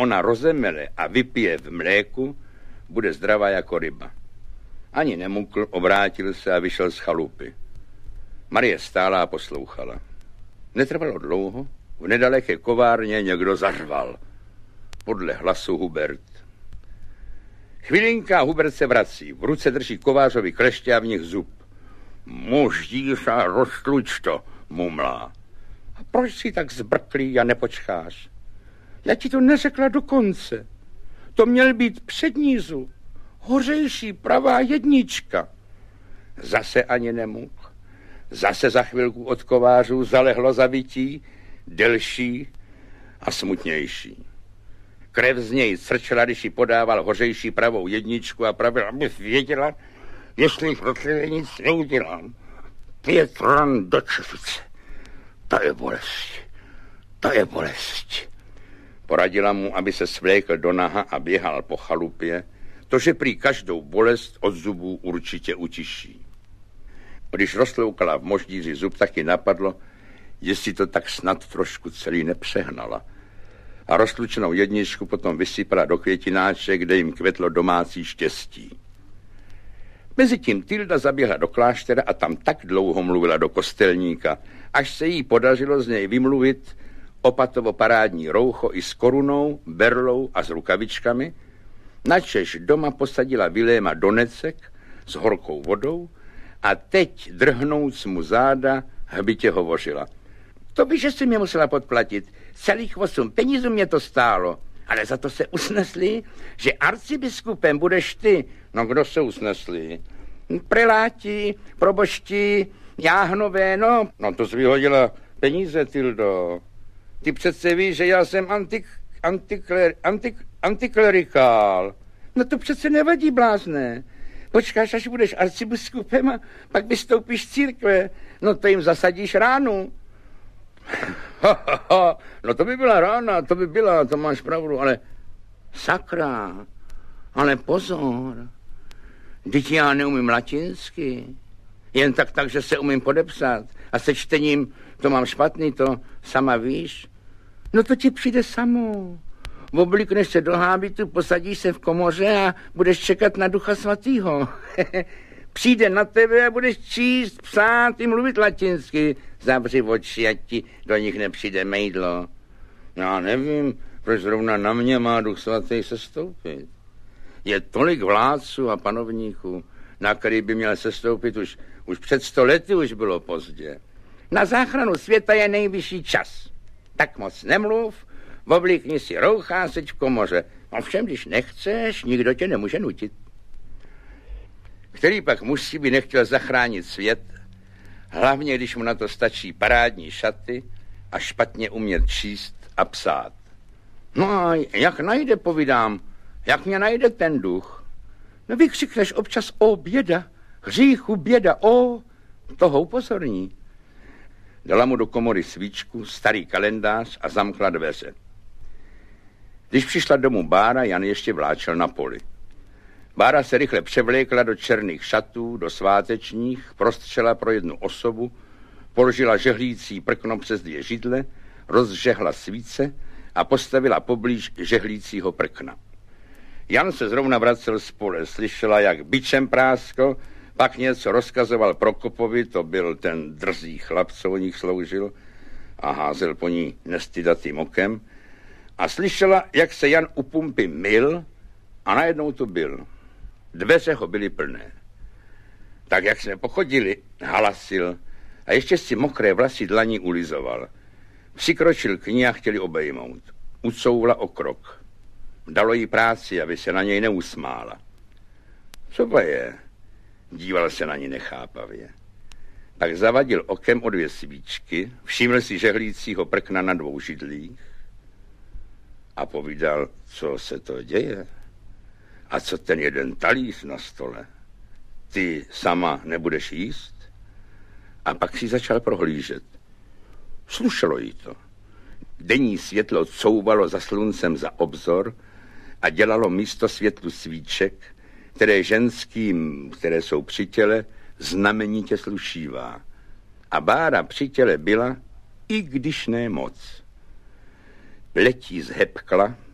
ona rozemele a vypije v mléku, bude zdravá jako ryba. Ani nemukl, obrátil se a vyšel z chalupy. Marie stála a poslouchala. Netrvalo dlouho, v nedaleké kovárně někdo zařval. Podle hlasu Hubert. Chvilinka, Hubert se vrací. V ruce drží kovářovi kleště a v nich zub. Moždíša, roztluč to, mumlá. A proč si tak zbrklý a nepočkáš? Já ti to neřekla do konce. To měl být přední zub. Hořejší pravá jednička. Zase ani nemůhl. Zase za chvilku od kovářů zalehlo zavití, delší a smutnější. Krev z něj crčela, když jí podával hořejší pravou jedničku a pravil, abys věděla, jestli pro tebe nic neudělám. 5 ran do čepice. To je bolest. To je bolest. Poradila mu, aby se svlékl do naha a běhal po chalupě, to, že prý každou bolest od zubů určitě utiší. Když roztloukala v moždíři zub, taky napadlo, jestli to tak snad trošku celý nepřehnala. A roztlučenou jedničku potom vysypala do květináče, kde jim kvetlo domácí štěstí. Mezitím Tilda zaběhla do kláštera a tam tak dlouho mluvila do kostelníka, až se jí podařilo z něj vymluvit opatovo parádní roucho i s korunou, berlou a s rukavičkami, načež doma posadila Viléma do necek s horkou vodou a teď, drhnouc mu záda, hbitě hovořila. To by, že si mě musela podplatit. Celých 8 penízů mě to stálo. Ale za to se usnesli, že arcibiskupem budeš ty. No kdo se usnesli? Preláti, probošti, jáhnové, no to jsi vyhodila peníze, Tildo. Ty přece víš, že já jsem antiklerikál. No to přece nevadí, blázne. Počkáš, až budeš arcibiskupem a pak vystoupíš z církve. No to jim zasadíš ránu. No to by byla rána, to máš pravdu, ale sakra, ale pozor. Vždyť já neumím latinsky. Jen tak, že se umím podepsat. A se čtením, to mám špatný, to sama víš. No to ti přijde samo. Oblikneš se do hábitu, posadíš se v komoře a budeš čekat na Ducha Svatýho. Přijde na tebe a budeš číst, psát i mluvit latinsky. Zavři oči, ať ti do nich nepřijde mejdlo. Já nevím, proč zrovna na mě má Duch Svatý sestoupit. Je tolik vládců a panovníků, na který by měl sestoupit už před 100 lety už bylo pozdě. Na záchranu světa je nejvyšší čas. Tak moc nemluv, oblíkni si roucha a seď v komoře. Ovšem, když nechceš, nikdo tě nemůže nutit. Který pak muž si by nechtěl zachránit svět, hlavně když mu na to stačí parádní šaty a špatně umět číst a psát. No a jak najde, povídám, jak mě najde ten duch? No vykřikneš občas o běda, hříchu běda, toho upozorní. Dala mu do komory svíčku, starý kalendář a zamkla dveře. Když přišla domů Bára, Jan ještě vláčel na poli. Bára se rychle převlékla do černých šatů, do svátečních, prostřela pro jednu osobu, položila žehlící prkno přes 2 židle, rozžehla svíce a postavila poblíž žehlícího prkna. Jan se zrovna vracel z pole, slyšela, jak bičem práskl, pak něco rozkazoval Prokopovi, to byl ten drzý chlap, co o nich sloužil, a házel po ní nestydatým okem, a slyšela, jak se Jan u pumpy myl a najednou to byl. Dveře ho byly plné. Tak jak jsme pochodili, halasil a ještě si mokré vlasy dlaní ulizoval. Přikročil k ní a chtěli obejmout. Ucouvla o krok. Dalo jí práci, aby se na něj neusmála. Co to je? Díval se na ní nechápavě. Tak zavadil okem o 2 svíčky, všiml si žehlícího prkna na 2 židlích a povídal, co se to děje. A co ten jeden talíř na stole? Ty sama nebudeš jíst? A pak si začal prohlížet. Slušelo jí to. Denní světlo couvalo za sluncem za obzor a dělalo místo světlu svíček, které ženským, které jsou při těle, znamenitě slušívá. A Bára při těle byla, i když ne moc. Pletí zhebkla